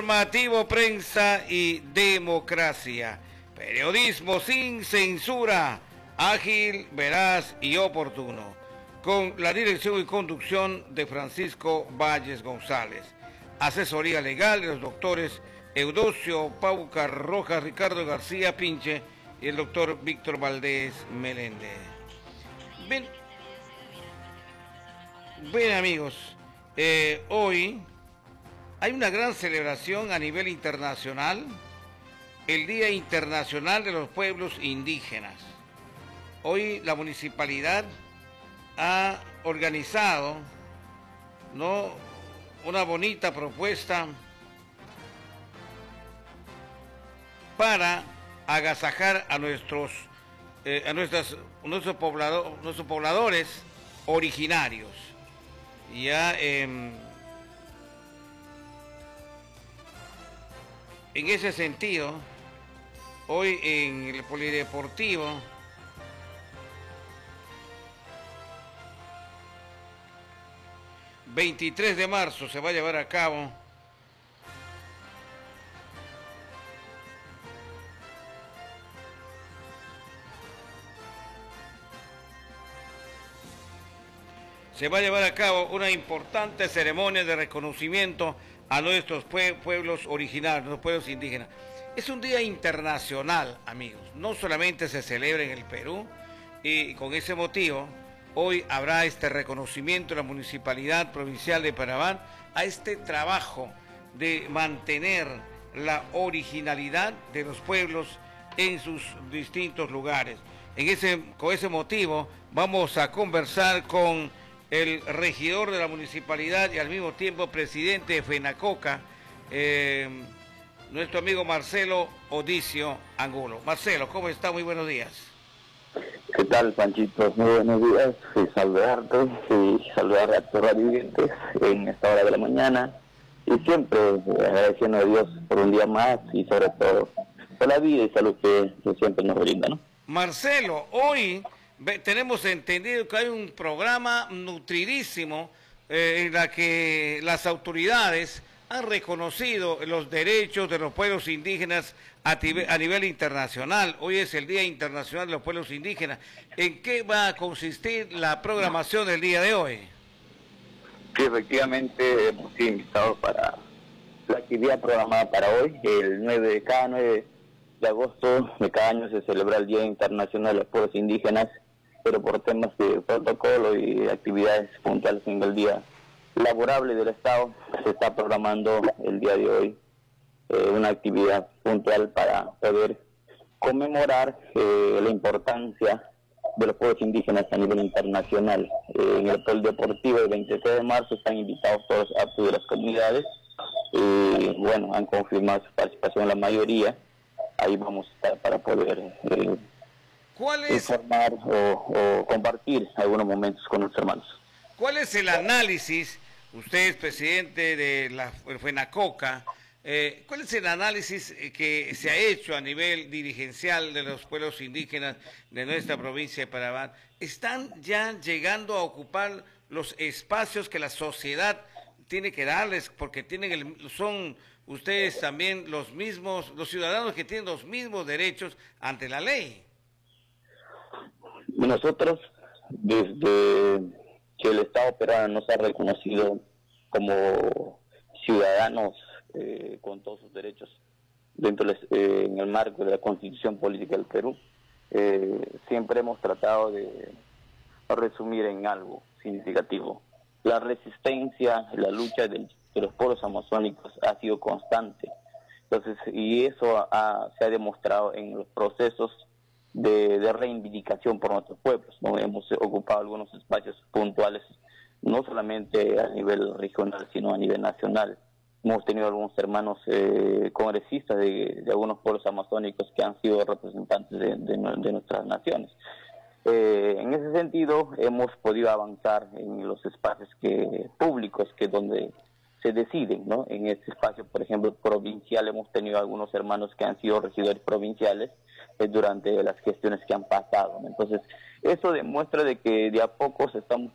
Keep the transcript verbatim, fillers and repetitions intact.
Informativo, prensa y democracia. Periodismo sin censura, ágil, veraz y oportuno. Con la dirección y conducción de Francisco Valles González. Asesoría legal de los doctores Eudocio Paucar Rojas, Ricardo García Pinche y el doctor Víctor Valdés Meléndez. Bien, bien amigos, eh, hoy hay una gran celebración a nivel internacional, el Día Internacional de los Pueblos Indígenas. Hoy la municipalidad ha organizado, ¿no?, una bonita propuesta para agasajar a nuestros eh, a nuestras, nuestros, poblado, nuestros pobladores originarios. Ya eh, en ese sentido, hoy en el Polideportivo veintitrés de marzo se va a llevar a cabo se va a llevar a cabo una importante ceremonia de reconocimiento a nuestros pue pueblos originarios, los pueblos indígenas. Es un día internacional, amigos. No solamente se celebra en el Perú, y con ese motivo hoy habrá este reconocimiento de la Municipalidad Provincial de Panamá a este trabajo de mantener la originalidad de los pueblos en sus distintos lugares. En ese, con ese motivo vamos a conversar con el regidor de la municipalidad y al mismo tiempo presidente de FENACOCA, eh, nuestro amigo Marcelo Odicio Angulo. Marcelo, ¿cómo está? Muy buenos días. ¿Qué tal, Panchito? Muy buenos días, y saludarte y saludar a tus radiovidentes en esta hora de la mañana y siempre agradeciendo a Dios por un día más y sobre todo por la vida y salud que, que siempre nos brinda, ¿no? Marcelo, hoy tenemos entendido que hay un programa nutridísimo eh, en la que las autoridades han reconocido los derechos de los pueblos indígenas a, a nivel internacional. Hoy es el Día Internacional de los Pueblos Indígenas. ¿En qué va a consistir la programación del día de hoy? Sí, efectivamente hemos sido invitados para la actividad programada para hoy. El nueve de cada nueve de agosto de cada año se celebra el Día Internacional de los Pueblos Indígenas, pero por temas de protocolo y actividades puntuales en el día laborable del Estado, se está programando el día de hoy eh, una actividad puntual para poder conmemorar eh, la importancia de los pueblos indígenas a nivel internacional. Eh, en el Polideportivo el veintitrés de marzo están invitados todos a todas las comunidades y bueno, han confirmado su participación la mayoría. Ahí vamos a estar para poder eh, ¿Cuál es, informar o, o compartir algunos momentos con nuestros hermanos. ¿Cuál es el análisis? Usted es presidente de la FENACOCA. Eh, ¿Cuál es el análisis que se ha hecho a nivel dirigencial de los pueblos indígenas de nuestra provincia de Panamá? ¿Están ya llegando a ocupar los espacios que la sociedad tiene que darles? Porque tienen el, son ustedes también los mismos, los ciudadanos que tienen los mismos derechos ante la ley. Nosotros, desde que el Estado peruano nos ha reconocido como ciudadanos eh, con todos sus derechos dentro de, eh, en el marco de la Constitución Política del Perú, eh, siempre hemos tratado de resumir en algo significativo. La resistencia, la lucha de, de los pueblos amazónicos ha sido constante. Entonces, y eso ha, se ha demostrado en los procesos de, de reivindicación por nuestros pueblos, ¿no? Hemos ocupado algunos espacios puntuales, no solamente a nivel regional, sino a nivel nacional. Hemos tenido algunos hermanos eh, congresistas de, de algunos pueblos amazónicos que han sido representantes de, de, de nuestras naciones. Eh, en ese sentido, hemos podido avanzar en los espacios que, públicos que donde se deciden, ¿no? En este espacio, por ejemplo, provincial, hemos tenido algunos hermanos que han sido regidores provinciales eh, durante las gestiones que han pasado, ¿no? Entonces, eso demuestra de que de a poco se estamos